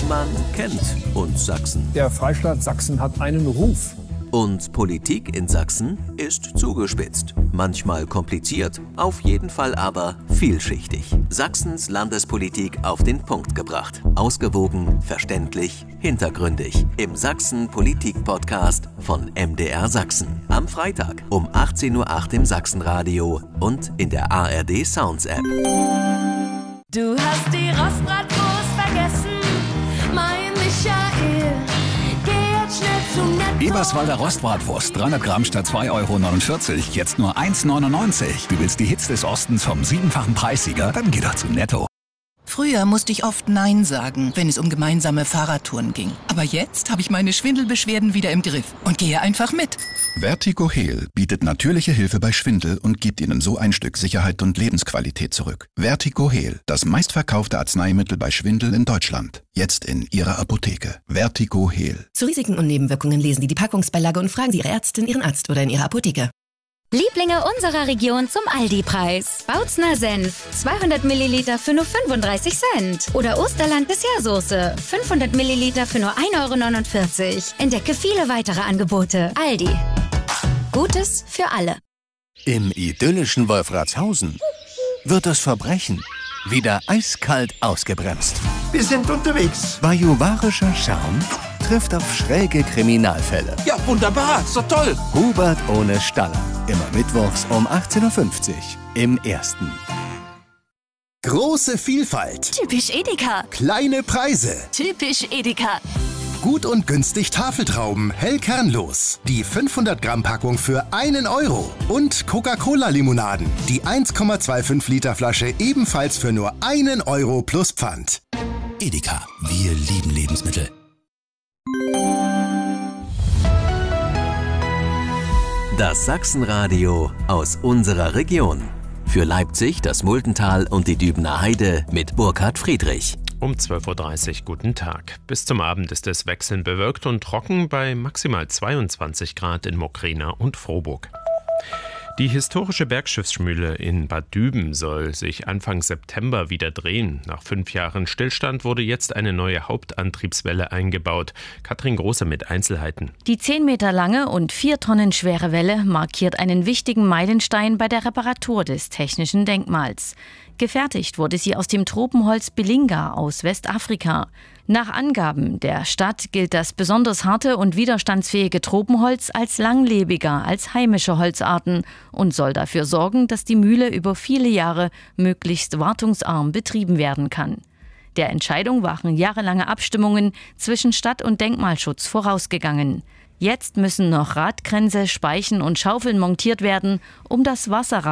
Man kennt uns Sachsen. Der Freistaat Sachsen hat einen Ruf. Und Politik in Sachsen ist zugespitzt. Manchmal kompliziert, auf jeden Fall aber vielschichtig. Sachsens Landespolitik auf den Punkt gebracht. Ausgewogen, verständlich, hintergründig. Im Sachsen-Politik-Podcast von MDR Sachsen. Am Freitag um 18:08 Uhr im Sachsenradio und in der ARD Sounds App. Du hast die Rostbratwurst vergessen, mein Michael. Geh jetzt schnell zu Netto. Eberswalder Rostbratwurst, 300 Gramm statt 2,49 €, jetzt nur 1,99 €. Du willst die Hits des Ostens vom 7-fachen Preissieger? Dann geh doch zu Netto. Früher musste ich oft Nein sagen, wenn es um gemeinsame Fahrradtouren ging. Aber jetzt habe ich meine Schwindelbeschwerden wieder im Griff und gehe einfach mit. Vertigo Heal bietet natürliche Hilfe bei Schwindel und gibt Ihnen so ein Stück Sicherheit und Lebensqualität zurück. Vertigo Heal, das meistverkaufte Arzneimittel bei Schwindel in Deutschland. Jetzt in Ihrer Apotheke. Vertigo Heal. Zu Risiken und Nebenwirkungen lesen Sie die Packungsbeilage und fragen Sie Ihre Ärztin, Ihren Arzt oder in Ihrer Apotheke. Lieblinge unserer Region zum Aldi-Preis. Bautzner Senf, 200 Milliliter für nur 35 Cent. Oder Osterland Dessertsoße, 500 Milliliter für nur 1,49 €. Entdecke viele weitere Angebote. Aldi. Gutes für alle. Im idyllischen Wolfratshausen wird das Verbrechen wieder eiskalt ausgebremst. Wir sind unterwegs. Bajuwarischer Charme trifft auf schräge Kriminalfälle. Ja, wunderbar, so toll. Hubert ohne Staller. Immer mittwochs um 18:50 Uhr im Ersten. Große Vielfalt. Typisch Edeka. Kleine Preise. Typisch Edeka. Gut und günstig Tafeltrauben, hellkernlos. Die 500 Gramm Packung für 1 €. Und Coca-Cola-Limonaden. Die 1,25 Liter Flasche ebenfalls für nur 1 € plus Pfand. Edeka, wir lieben Lebensmittel. Das Sachsenradio aus unserer Region. Für Leipzig, das Muldental und die Dübener Heide mit Burkhard Friedrich. Um 12:30 Uhr, guten Tag. Bis zum Abend ist es wechselnd bewölkt und trocken bei maximal 22 Grad in Mokryna und Frohburg. Die historische Bergschiffsschmiede in Bad Düben soll sich Anfang September wieder drehen. Nach 5 Jahren Stillstand wurde jetzt eine neue Hauptantriebswelle eingebaut. Katrin Große mit Einzelheiten. Die 10 Meter lange und 4 Tonnen schwere Welle markiert einen wichtigen Meilenstein bei der Reparatur des technischen Denkmals. Gefertigt wurde sie aus dem Tropenholz Belinga aus Westafrika. Nach Angaben der Stadt gilt das besonders harte und widerstandsfähige Tropenholz als langlebiger als heimische Holzarten und soll dafür sorgen, dass die Mühle über viele Jahre möglichst wartungsarm betrieben werden kann. Der Entscheidung waren jahrelange Abstimmungen zwischen Stadt- und Denkmalschutz vorausgegangen. Jetzt müssen noch Radkränze, Speichen und Schaufeln montiert werden, um das Wasserrad